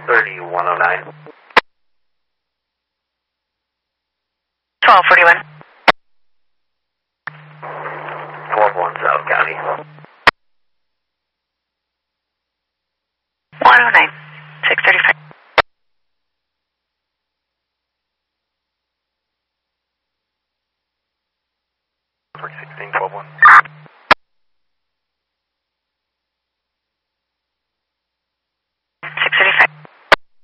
3109. 1241. 12-1 South County. 109. 635. Three 16, 12-1.